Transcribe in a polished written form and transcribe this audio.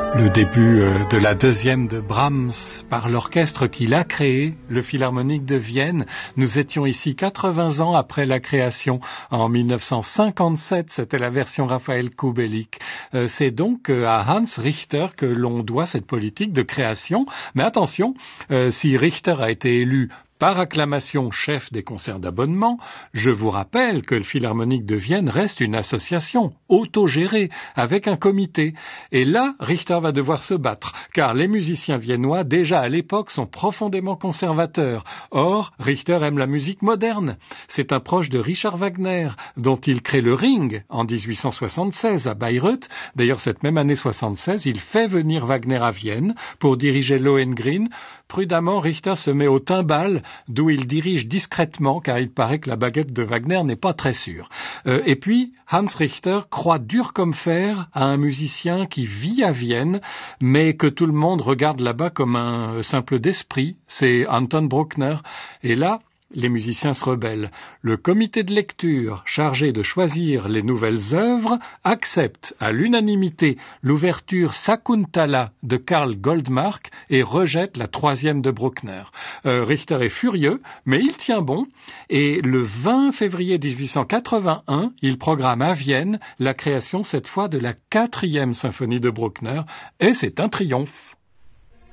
Le début de la deuxième de Brahms par l'orchestre qu'il a créé, le Philharmonique de Vienne. Nous étions ici 80 ans après la création, en 1957, c'était la version Raphaël Kubelik. C'est donc à Hans Richter que l'on doit cette politique de création. Mais attention, si Richter a été élu par acclamation chef des concerts d'abonnement, je vous rappelle que le Philharmonique de Vienne reste une association autogérée avec un comité. Et là, Richter va devoir se battre, car les musiciens viennois, déjà à l'époque, sont profondément conservateurs. Or, Richter aime la musique moderne. C'est un proche de Richard Wagner, dont il crée le Ring en 1876 à Bayreuth. D'ailleurs, cette même année 76, il fait venir Wagner à Vienne pour diriger Lohengrin. Prudemment, Richter se met au timbal, d'où il dirige discrètement, car il paraît que la baguette de Wagner n'est pas très sûre. Et puis, Hans Richter croit dur comme fer à un musicien qui vit à Vienne, mais que tout le monde regarde là-bas comme un simple d'esprit, c'est Anton Bruckner. Et là, les musiciens se rebellent. Le comité de lecture, chargé de choisir les nouvelles œuvres, accepte à l'unanimité l'ouverture Sakuntala de Karl Goldmark et rejette la troisième de Bruckner. Richter est furieux, mais il tient bon, et le 20 février 1881, il programme à Vienne la création cette fois de la 4e symphonie de Bruckner, et c'est un triomphe.